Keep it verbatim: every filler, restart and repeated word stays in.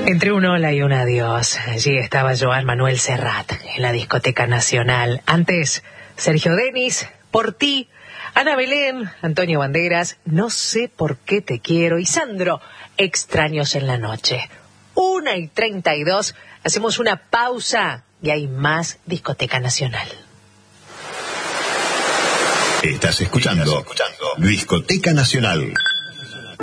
Entre un hola y un adiós, allí estaba Joan Manuel Serrat en la Discoteca Nacional. Antes, Sergio Denis, Por ti, Ana Belén, Antonio Banderas, No sé por qué te quiero, y Sandro, Extraños en la noche. Una y treinta y dos, hacemos una pausa y hay más Discoteca Nacional. Estás escuchando, Estás escuchando Discoteca Nacional.